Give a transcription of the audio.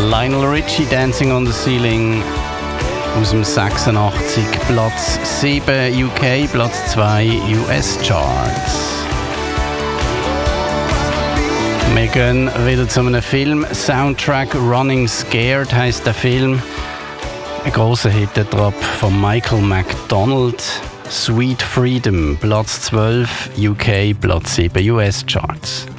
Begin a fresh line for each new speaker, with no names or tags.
Lionel Richie, Dancing on the Ceiling aus dem 86, Platz 7 UK, Platz 2 US Charts. Wir gehen wieder zu einem Film. Soundtrack Running Scared heisst der Film. Ein grosser Hit von Michael McDonald. Sweet Freedom, Platz 12 UK, Platz 7 US Charts.